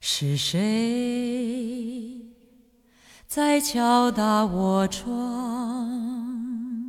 是谁在敲打我窗？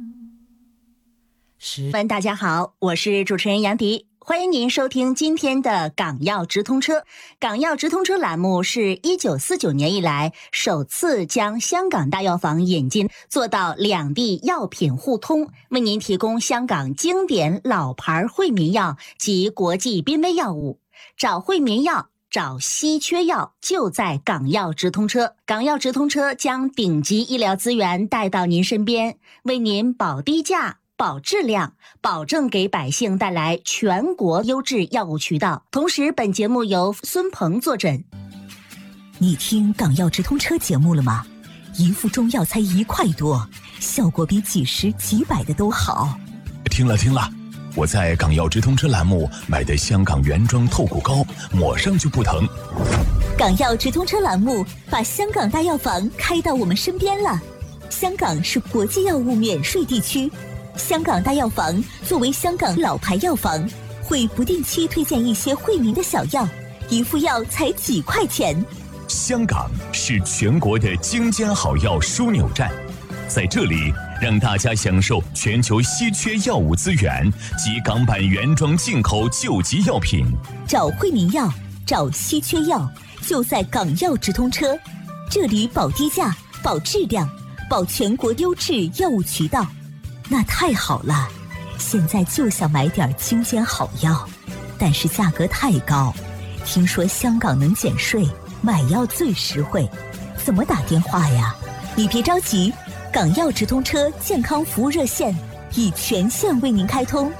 大家好，我是主持人杨迪，欢迎您收听今天的港药直通车。港药直通车栏目是1949年以来首次将香港大药房引进，做到两地药品互通，为您提供香港经典老牌惠民药及国际濒危药物。找惠民药，找稀缺药，就在港药直通车。港药直通车将顶级医疗资源带到您身边，为您保低价、保质量，保证给百姓带来全国优质药物渠道。同时，本节目由孙鹏坐诊。 你听港药直通车节目了吗？一副中药才1块多，效果比几十几百的都好。 听了，我在港药直通车栏目买的香港原装透骨膏，抹上就不疼。 港药直通车栏目把香港大药房开到我们身边了。香港是国际药物免税地区，香港大药房作为香港老牌药房，会不定期推荐一些惠民的小药，一副药才几块钱。 香港是全国的精尖好药枢纽站，在这里让大家享受全球稀缺药物资源及港版原装进口救急药品。 找惠民药，找稀缺药，就在港药直通车。这里保低价、保质量、保全国优质药物渠道。那太好了，现在就想买点精尖好药，但是价格太高。听说香港能减税，买药最实惠，怎么打电话呀？你别着急，港药直通车健康服务热线已全线为您开通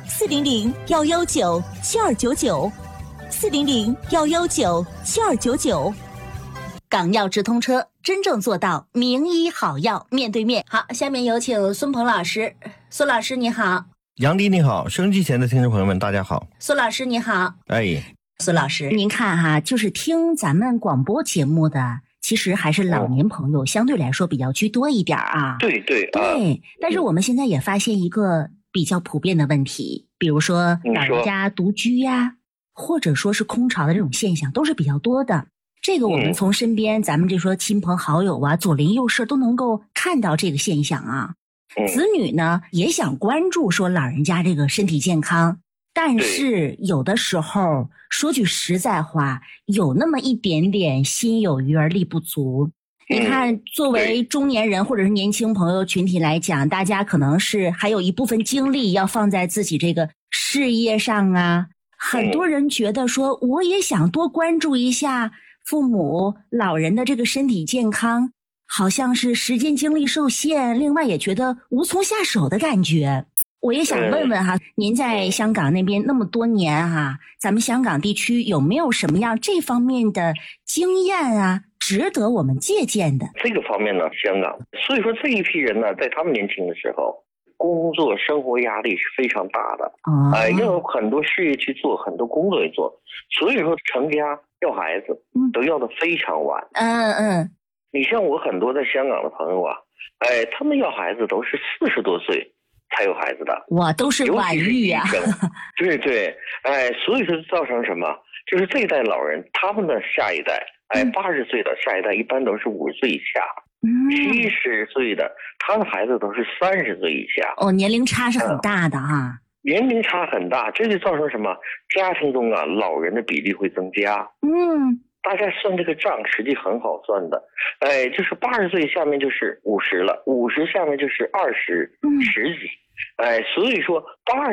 ，400-119-7299，400-119-7299。 港药直通车真正做到名医好药面对面。好，下面有请孙鹏老师。孙老师你好。 杨迪你好，收音机前的听众朋友们大家好。 孙老师你好。 哎， 孙老师您看哈，就是听咱们广播节目的其实还是老年朋友相对来说比较居多一点啊。 对， 但是我们现在也发现一个比较普遍的问题，比如说老人家独居呀，或者说是空巢的这种现象都是比较多的。这个我们从身边咱们这说亲朋好友啊，左邻右舍都能够看到这个现象啊。子女呢也想关注说老人家这个身体健康，但是有的时候说句实在话，有那么一点点心有余而力不足。你看作为中年人或者是年轻朋友群体来讲，大家可能是还有一部分精力要放在自己这个事业上啊。很多人觉得说我也想多关注一下父母老人的这个身体健康，好像是时间精力受限，另外也觉得无从下手的感觉。我也想问问哈，您在香港那边那么多年哈，咱们香港地区有没有什么样这方面的经验啊，值得我们借鉴的？ 这个方面呢，香港，所以说这一批人呢，在他们年轻的时候，工作生活压力是非常大的，要有很多事业去做，很多工作去做，所以说成家要孩子都要得非常晚。你像我很多在香港的朋友啊，他们要孩子都是40多岁才有孩子的， 哇，都是晚育啊。 对，所以说造成什么？就是这一代老人，他们的下一代，80岁的下一代一般都是50岁以下，70岁的他的孩子都是30岁以下。 年龄差是很大的哈。 年龄差很大，这就造成什么？家庭中啊，老人的比例会增加。大家算这个账实际很好算的，就是80岁下面就是50了，50下面就是20、10几，所以说80